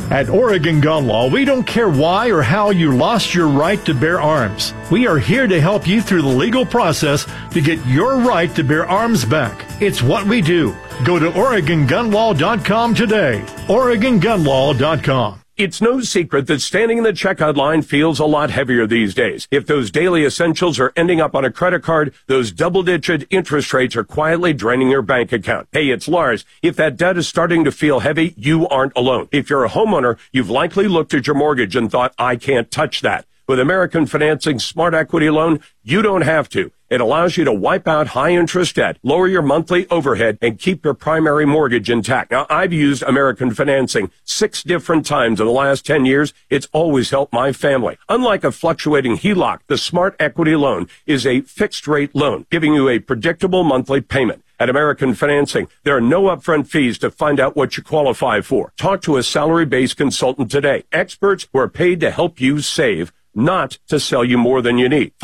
At Oregon Gun Law, we don't care why or how you lost your right to bear arms. We are here to help you through the legal process to get your right to bear arms back. It's what we do. Go to OregonGunLaw.com today. OregonGunLaw.com. It's no secret that standing in the checkout line feels a lot heavier these days. If those daily essentials are ending up on a credit card, those double-digit interest rates are quietly draining your bank account. Hey, it's Lars. If that debt is starting to feel heavy, you aren't alone. If you're a homeowner, you've likely looked at your mortgage and thought, I can't touch that. With American Financing Smart Equity Loan, you don't have to. It allows you to wipe out high-interest debt, lower your monthly overhead, and keep your primary mortgage intact. Now, I've used American Financing 6 different times in the last 10 years. It's always helped my family. Unlike a fluctuating HELOC, the Smart Equity Loan is a fixed-rate loan, giving you a predictable monthly payment. At American Financing, there are no upfront fees to find out what you qualify for. Talk to a salary-based consultant today. Experts who are paid to help you save, not to sell you more than you need.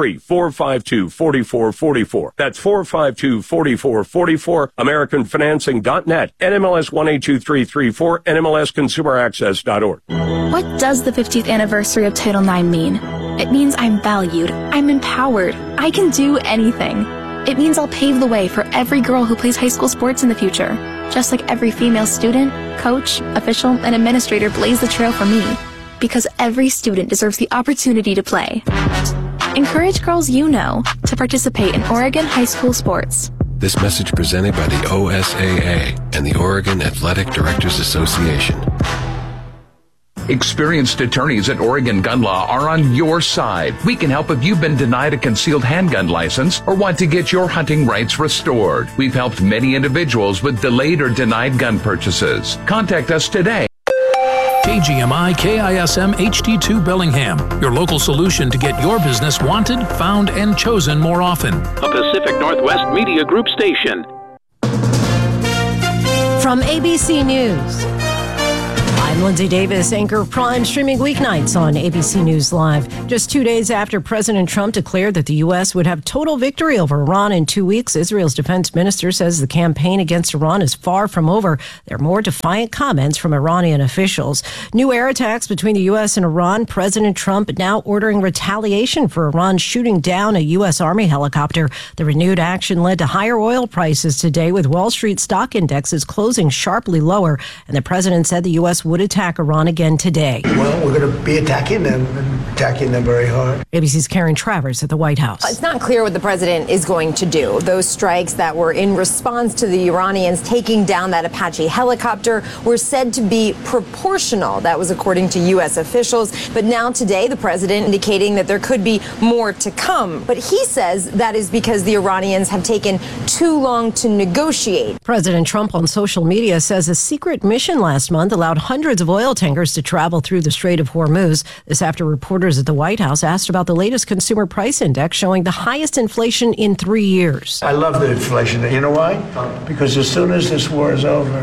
503-452-4444. That's 452-4444. AmericanFinancing.net. NMLS 182334. NMLSConsumerAccess.org. What does the 50th anniversary of Title IX mean? It means I'm valued. I'm empowered. I can do anything. It means I'll pave the way for every girl who plays high school sports in the future. Just like every female student, coach, official, and administrator blazed the trail for me. Because every student deserves the opportunity to play. Encourage girls you know to participate in Oregon high school sports. This message presented by the OSAA and the Oregon Athletic Directors Association. Experienced attorneys at Oregon Gun Law are on your side. We can help if you've been denied a concealed handgun license or want to get your hunting rights restored. We've helped many individuals with delayed or denied gun purchases. Contact us today. KGMI KISM HD2 Bellingham, your local solution to get your business wanted, found, and chosen more often. A Pacific Northwest Media Group station. From ABC News, I'm Lindsay Davis, anchor Prime, streaming weeknights on ABC News Live. Just 2 days after President Trump declared that the U.S. would have total victory over Iran in 2 weeks, Israel's defense minister says the campaign against Iran is far from over. There are more defiant comments from Iranian officials. New air attacks between the U.S. and Iran. President Trump now ordering retaliation for Iran shooting down a U.S. Army helicopter. The renewed action led to higher oil prices today, with Wall Street stock indexes closing sharply lower. And the president said the U.S. would attack Iran again today. Well, we're going to be attacking them very hard. ABC's Karen Travers at the White House. It's not clear what the president is going to do. Those strikes that were in response to the Iranians taking down that Apache helicopter were said to be proportional. That was according to U.S. officials. But now today, the president indicating that there could be more to come. But he says that is because the Iranians have taken too long to negotiate. President Trump on social media says a secret mission last month allowed hundreds of oil tankers to travel through the Strait of Hormuz. This after reporters at the White House asked about the latest consumer price index showing the highest inflation in 3 years. I love the inflation. You know why? Because as soon as this war is over,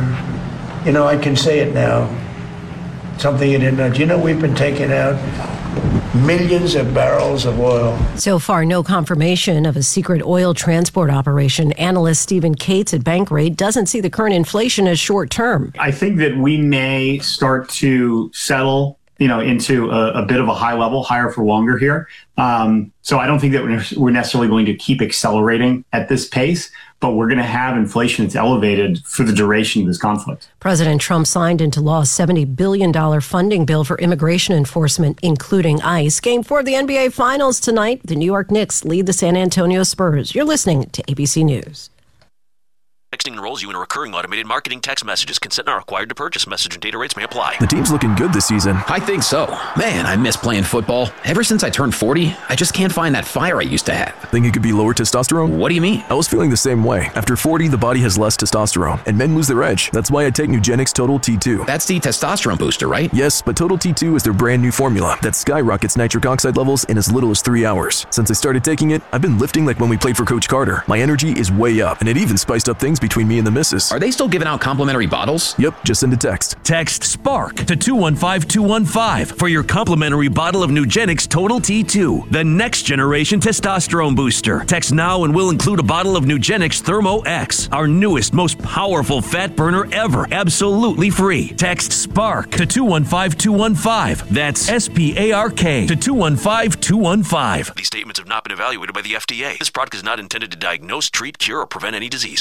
I can say it now. Something you didn't know. We've been taking out millions of barrels of oil. So far, no confirmation of a secret oil transport operation. Analyst Stephen Cates at Bankrate doesn't see the current inflation as short term. I think that we may start to settle, into a bit of a high level, higher for longer here. So I don't think that we're necessarily going to keep accelerating at this pace, but we're going to have inflation that's elevated for the duration of this conflict. President Trump signed into law a $70 billion funding bill for immigration enforcement, including ICE. Game 4 of the NBA Finals tonight. The New York Knicks lead the San Antonio Spurs. You're listening to ABC News. Texting enrolls you in a recurring automated marketing text messages. Consent not required to purchase. Message and data rates may apply. The team's looking good this season. I think so. Man, I miss playing football. Ever since I turned 40, I just can't find that fire I used to have. Think it could be lower testosterone? What do you mean? I was feeling the same way. After 40, the body has less testosterone, and men lose their edge. That's why I take Nugenix Total T2. That's the testosterone booster, right? Yes, but Total T2 is their brand new formula that skyrockets nitric oxide levels in as little as 3 hours. Since I started taking it, I've been lifting like when we played for Coach Carter. My energy is way up, and it even spiced up things things between me and the missus. Are they still giving out complimentary bottles? Yep, just send a text. Text SPARK to 215-215 for your complimentary bottle of Nugenix Total T2, the next generation testosterone booster. Text now and we'll include a bottle of Nugenix Thermo X, our newest, most powerful fat burner ever, absolutely free. Text SPARK to 215-215. That's SPARK to 215-215. These statements have not been evaluated by the FDA. This product is not intended to diagnose, treat, cure, or prevent any disease.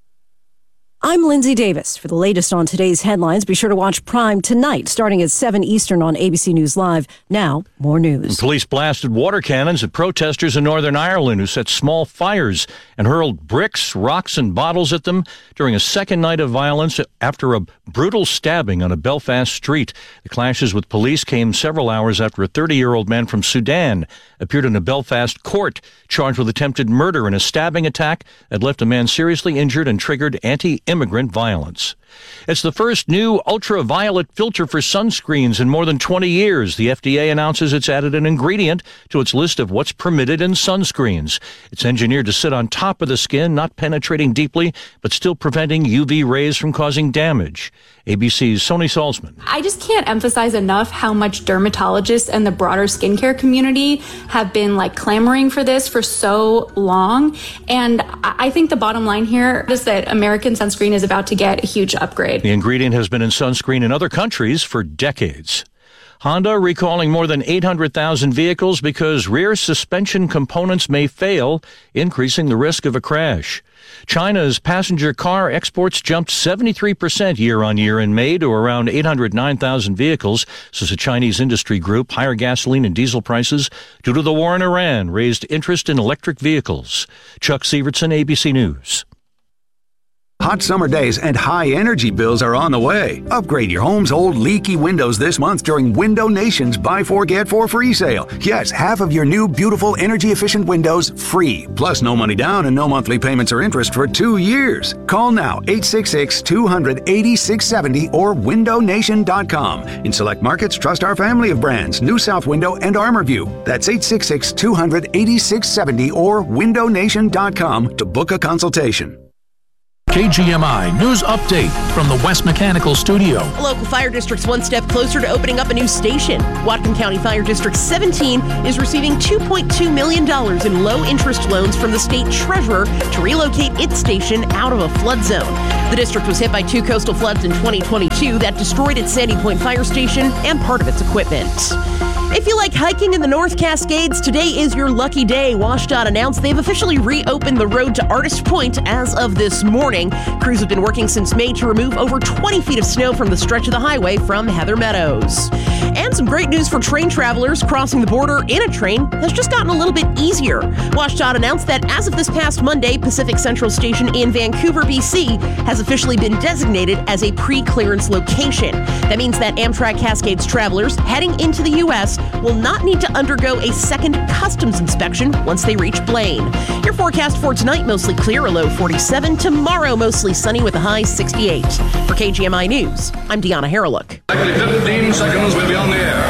I'm Lindsay Davis. For the latest on today's headlines, be sure to watch Prime tonight, starting at 7 Eastern on ABC News Live. Now, more news. Police blasted water cannons at protesters in Northern Ireland who set small fires and hurled bricks, rocks, and bottles at them during a second night of violence after a brutal stabbing on a Belfast street. The clashes with police came several hours after a 30-year-old man from Sudan appeared in a Belfast court charged with attempted murder in a stabbing attack that left a man seriously injured and triggered anti-immigrant violence. It's the first new ultraviolet filter for sunscreens in more than 20 years. The FDA announces it's added an ingredient to its list of what's permitted in sunscreens. It's engineered to sit on top of the skin, not penetrating deeply, but still preventing UV rays from causing damage. ABC's Sony Salzman. I just can't emphasize enough how much dermatologists and the broader skincare community have been clamoring for this for so long. And I think the bottom line here is that American sunscreen is about to get a huge upgrade. The ingredient has been in sunscreen in other countries for decades. Honda recalling more than 800,000 vehicles because rear suspension components may fail, increasing the risk of a crash. China's passenger car exports jumped 73% year-on-year in May to around 809,000 vehicles, says a Chinese industry group. Higher gasoline and diesel prices due to the war in Iran raised interest in electric vehicles. Chuck Sievertson, ABC News. Hot summer days and high energy bills are on the way. Upgrade your home's old leaky windows this month during Window Nation's Buy 4 Get 4 free sale. Yes, half of your new beautiful energy efficient windows free. Plus no money down and no monthly payments or interest for 2 years. Call now 866-200-8670 or windownation.com. In select markets, trust our family of brands, New South Window and ArmorView. That's 866-200-8670 or windownation.com to book a consultation. KGMI News Update from the West Mechanical Studio. A local fire district's one step closer to opening up a new station. Whatcom County Fire District 17 is receiving $2.2 million in low-interest loans from the state treasurer to relocate its station out of a flood zone. The district was hit by 2 coastal floods in 2022 that destroyed its Sandy Point Fire Station and part of its equipment. If you like hiking in the North Cascades, today is your lucky day. WashDOT announced they've officially reopened the road to Artist Point as of this morning. Crews have been working since May to remove over 20 feet of snow from the stretch of the highway from Heather Meadows. And some great news for train travelers. Crossing the border in a train has just gotten a little bit easier. WashDOT announced that as of this past Monday, Pacific Central Station in Vancouver, BC, has officially been designated as a pre-clearance location. That means that Amtrak Cascades travelers heading into the U.S. will not need to undergo a second customs inspection once they reach Blaine. Your forecast for tonight, mostly clear, a low 47. Tomorrow, mostly sunny with a high 68. For KGMI News, I'm Deanna Harreluk. 15 seconds, we'll be on the air.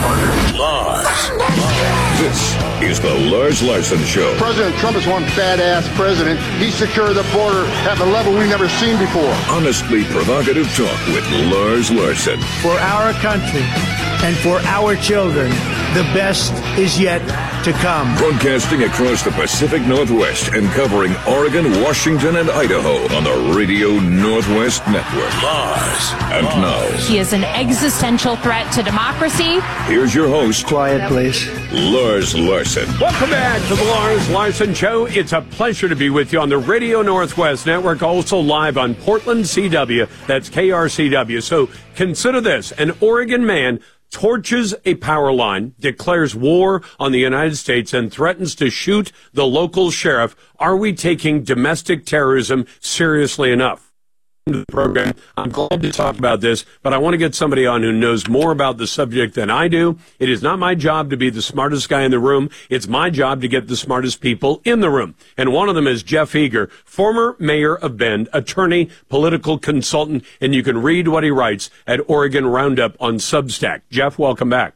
Lars. This is the Lars Larson Show. President Trump is one badass president. He secured the border at a level we've never seen before. Honestly provocative talk with Lars Larson. For our country and for our children, the best is yet to come. Broadcasting across the Pacific Northwest and covering Oregon, Washington, and Idaho on the Radio Northwest Network. Lars. And now, he is an existential threat to democracy. Here's your host. Quiet, please. Lars Larson. Welcome back to the Lars Larson Show. It's a pleasure to be with you on the Radio Northwest Network, also live on Portland CW. That's KRCW. So consider this. An Oregon man torches a power line, declares war on the United States, and threatens to shoot the local sheriff. Are we taking domestic terrorism seriously enough? The program. I'm glad to talk about this, but I want to get somebody on who knows more about the subject than I do. It is not my job to be the smartest guy in the room. It's my job to get the smartest people in the room. And one of them is Jeff Eager, former mayor of Bend, attorney, political consultant, and you can read what he writes at Oregon Roundup on Substack. Jeff, welcome back.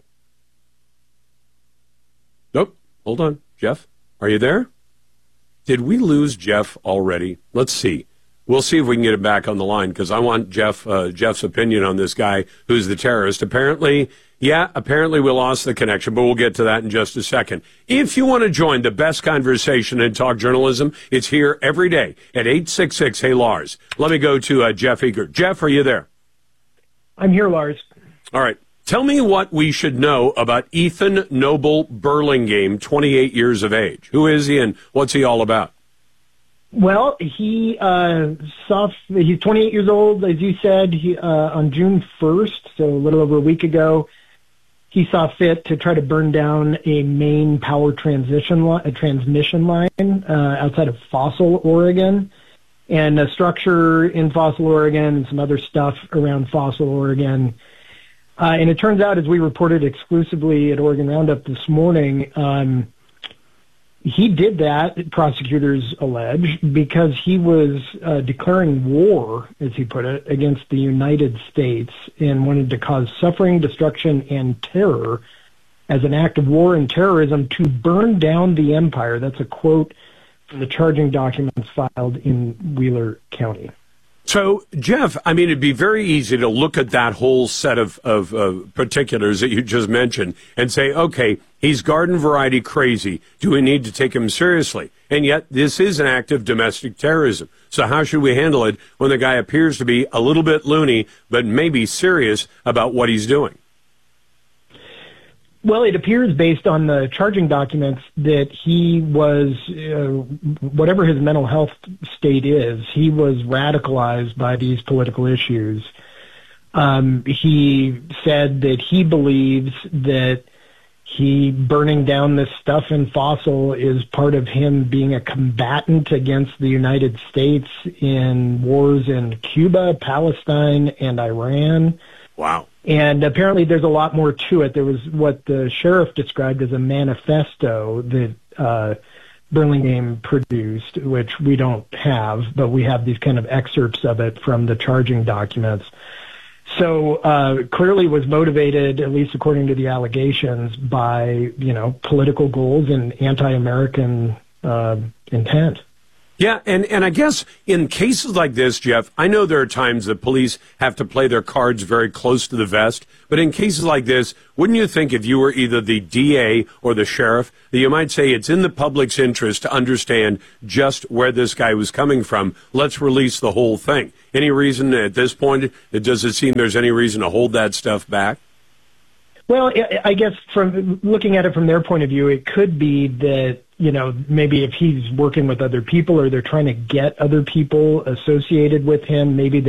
Nope. Hold on. Jeff, are you there? Did we lose Jeff already? Let's see. We'll see if we can get him back on the line, because I want Jeff's opinion on this guy who's the terrorist. Apparently we lost the connection, but we'll get to that in just a second. If you want to join the best conversation in talk journalism, it's here every day at 866 Hey Lars. Let me go to Jeff Eager. Jeff, are you there? I'm here, Lars. All right. Tell me what we should know about Ethan Noble Burlingame, 28 years of age. Who is he and what's he all about? Well, he's 28 years old, as you said. On June 1st, so a little over a week ago, he saw fit to try to burn down a main power transmission line outside of Fossil, Oregon, and a structure in Fossil, Oregon, and some other stuff around Fossil, Oregon. And it turns out, as we reported exclusively at Oregon Roundup this morning, he did that, prosecutors allege, because he was declaring war, as he put it, against the United States and wanted to cause suffering, destruction, and terror as an act of war and terrorism to burn down the empire. That's a quote from the charging documents filed in Wheeler County. So, Jeff, I mean, it'd be very easy to look at that whole set of particulars that you just mentioned and say, okay, he's garden variety crazy. Do we need to take him seriously? And yet, this is an act of domestic terrorism. So how should we handle it when the guy appears to be a little bit loony, but maybe serious about what he's doing? Well, it appears based on the charging documents that he was, whatever his mental health state is, he was radicalized by these political issues. He said that he believes that burning down this stuff in Fossil is part of him being a combatant against the United States in wars in Cuba, Palestine, and Iran. Wow. And apparently there's a lot more to it. There was what the sheriff described as a manifesto that Burlingame produced, which we don't have, but we have these kind of excerpts of it from the charging documents. So clearly was motivated, at least according to the allegations, by, political goals and anti-American intent. Yeah, and I guess in cases like this, Jeff, I know there are times that police have to play their cards very close to the vest, but in cases like this, wouldn't you think if you were either the DA or the sheriff, that you might say it's in the public's interest to understand just where this guy was coming from? Let's release the whole thing. Any reason at this point, does it seem there's any reason to hold that stuff back? Well, I guess from looking at it from their point of view, it could be that, maybe if he's working with other people or they're trying to get other people associated with him, maybe